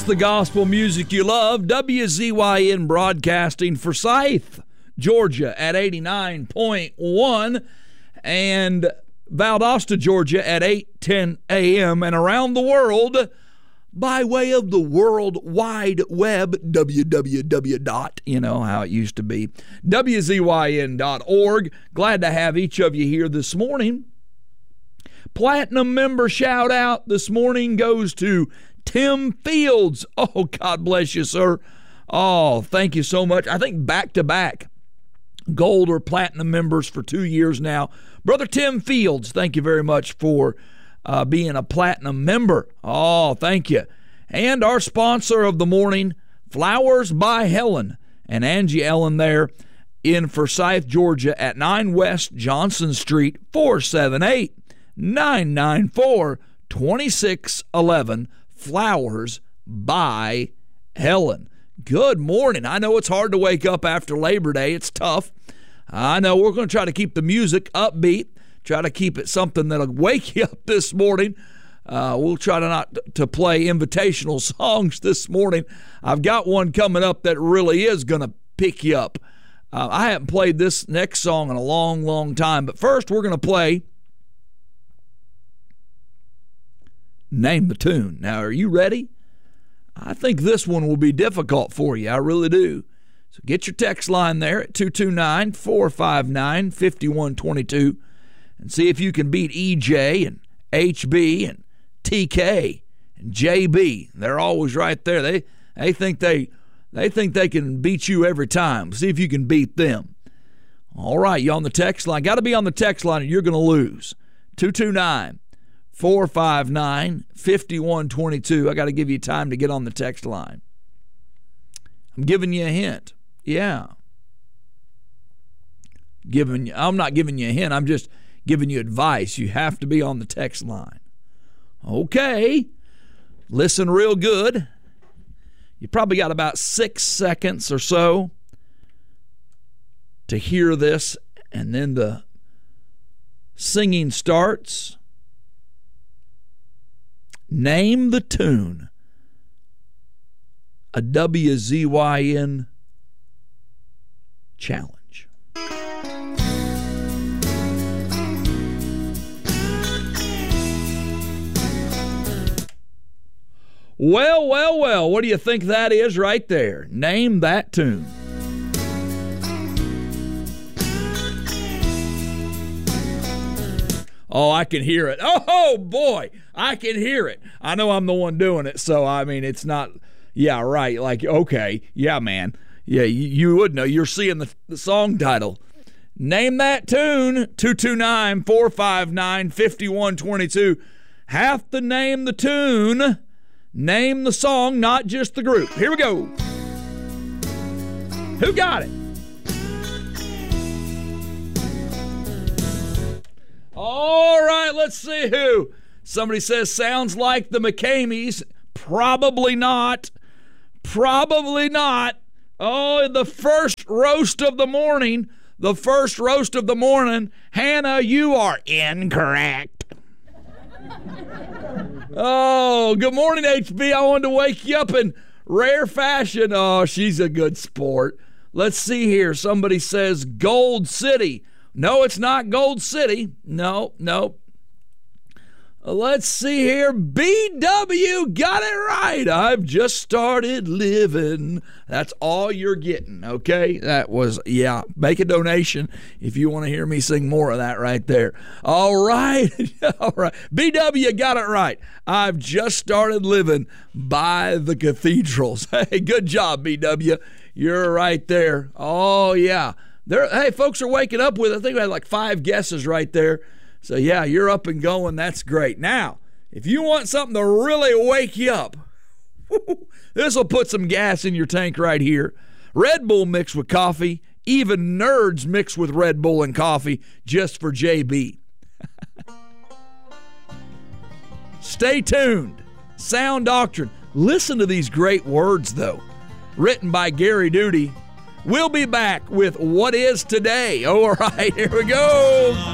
The gospel music you love. WZYN broadcasting Forsyth, Georgia at 89.1 and Valdosta, Georgia at 8:10 a.m. and around the world by way of the World Wide Web, www. You know how it used to be, WZYN.org. Glad to have each of you here this morning. Platinum member shout out this morning goes to Tim Fields. Oh, God bless you, sir. Oh, thank you so much. I think back-to-back gold or platinum members for 2 years now. Brother Tim Fields, thank you very much for being a platinum member. Oh, thank you. And our sponsor of the morning, Flowers by Helen and Angie Ellen there in Forsyth, Georgia at 9 West Johnson Street, 478-994-2611. Flowers by Helen. Good morning. I know it's hard to wake up after Labor Day. It's tough. I know we're going to try to keep the music upbeat, try to keep it something that'll wake you up this morning. We'll try to not to play invitational songs this morning. I've got one coming up that really is going to pick you up. I haven't played this next song in a long, long time, but first we're going to play Name the Tune. Now, are you ready? I think this one will be difficult for you. I really do. So get your text line there at 229-459-5122 and see if you can beat EJ and HB and TK and JB. They're always right there. They think they can beat you every time. See if you can beat them. All right, you on the text line? Got to be on the text line or you're going to lose. 229-459-5122. I got to give you time to get on the text line. I'm giving you a hint. Yeah. I'm not giving you a hint. I'm just giving you advice. You have to be on the text line. Okay. Listen real good. You probably got about 6 seconds or so to hear this, and then the singing starts. Name the tune. A WZYN challenge. Well, what do you think that is right there? Name that tune. Oh, I can hear it. Oh, boy, I can hear it. I know I'm the one doing it, so, I mean, it's not, yeah, right, like, okay, yeah, man. Yeah, you would know. You're seeing the song title. Name that tune, 229-459-5122. Have to name the tune. Name the song, not just the group. Here we go. Who got it? All right, let's see who. Somebody says, sounds like the McCameys. Probably not. Probably not. Oh, the first roast of the morning. The first roast of the morning. Hannah, you are incorrect. Oh, good morning, HB. I wanted to wake you up in rare fashion. Oh, she's a good sport. Let's see here. Somebody says Gold City. No, it's not Gold City. No. Let's see here. BW got it right. I've just started living. That's all you're getting, okay? That was, yeah, make a donation if you want to hear me sing more of that right there. All right. All right. BW got it right. I've just started living by the cathedrals. Hey, good job, BW. You're right there. Oh, yeah. Hey, folks are waking up with, I think we had like 5 guesses right there. So, yeah, you're up and going. That's great. Now, if you want something to really wake you up, this will put some gas in your tank right here. Red Bull mixed with coffee. Even nerds mixed with Red Bull and coffee just for JB. Stay tuned. Sound Doctrine. Listen to these great words, though. Written by Gary Duty. We'll be back with What Is Today. All right, here we go.